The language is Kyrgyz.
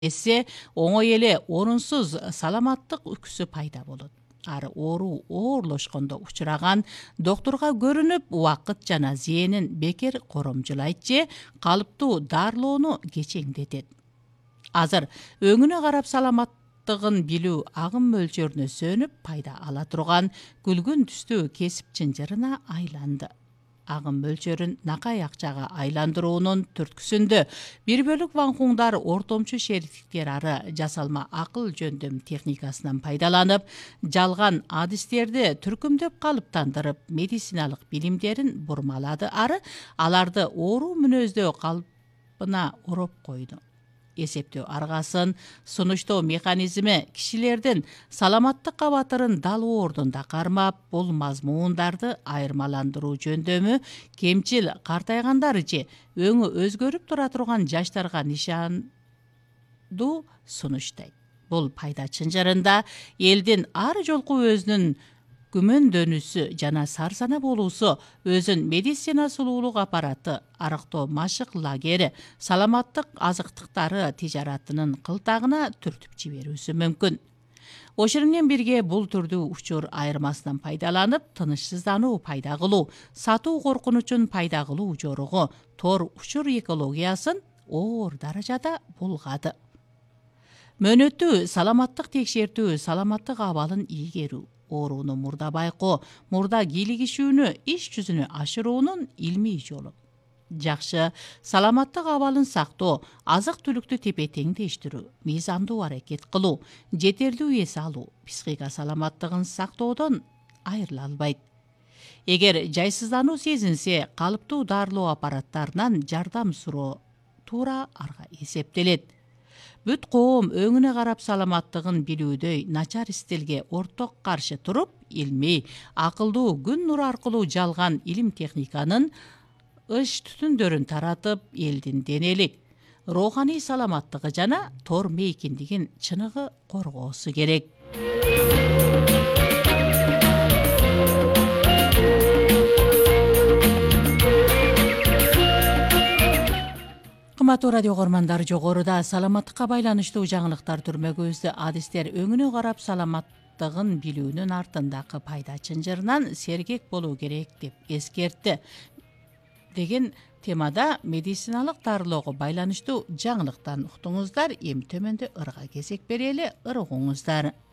эсе оңой эле орунсуз саламаттык үкүсү пайда болот. Ары оору оорлошкондо учураган доктурга көрүнүп, убакыт жана зээнин бекер коромжулайт же калыптуу дарылоону кечеңдетет. Азыр өңүнө карап саламаттыгын билүү агым мөлчөрүнө сөнүп пайда ала турган күлгүн түстүү кесип чынжырына айланды. Агым мөлчөрүн накай акчага айландыруунун түрткүсүндө бир бөлүк ванхуңдар ортомчу шериктиктер ары жасалма акыл жөндөм техникасынан пайдаланып, жалган адистерди түркүмдөп калыптандырып, медициналык билимдерин бурмалады ары аларды оору мүнөздөө калпына ороп койду. Эсептөө аргасын, сунуштоо механизми кишилердин саламаттык кабатырын дал ордунда кармап, бул мазмуундарды айырмаландыруу жөндөмү кемчил картайгандар же өңү өзгөрүп тура турган жаштарга нишандуу сунуштайт. Бул пайда чынжырында элдин ар жолку өзүнүн күмөндөнүүсү жана сарсана болуусу, өзүн медицина сулуулук аппараты, арыктоо машык лагери, саламаттык азыктыктары тижаратынын кылтагына түртүп жиберүүсү мүмкүн. Ошол менен бирге бул түрдүү учур айырмасынан пайдаланып, тынычсыздануу пайда кылуу, сатуу коркунучун пайда кылуу жоругу тор учур экологиясын оор даражада булгады. Мөөнөттүү саламаттык текшертүү саламаттык абалын ийгерүү, ооруну мурда байкоо, мурда кийлигишүүнү иш жүзүнө ашыруунун илмий жолу. Жакшы саламаттык абалын сактоо, азык-түлүктү тепе-теңдештирүү, мыйзамдуу аракет кылуу, жетерлүү эс алуу психика саламаттыгын сактоодон айрыла албайт. Эгер жайсыздануу сезинсе, калыптуу дарылоо аппараттарынан жардам суроо туура арга эсептелет. Бүт коом өңүнө карап саламаттыгын билүүдөй начар стилге орток каршы туруп, илмий, акылдуу күн нуру аркылуу жалган илим техниканын ыш түтүндөрүн таратып, элдин денелик, рооханий саламаттыгы жана тор мейкиндигин чыныгы коргоосу керек. Кымбаттуу радио көрөрмандар, жогоруда саламаттыкка байланыштуу жаңылыктар түрмөгүбүздө адистер өңүнө карап саламаттыгын билүүнүн артындагы пайда чынжырынан сергек болуу керек деп эскертти деген темада медициналык дарылоого байланыштуу жаңылыктан уктуңуздар. Эми төмөндө ырга кезек берели, ыргыңыздар.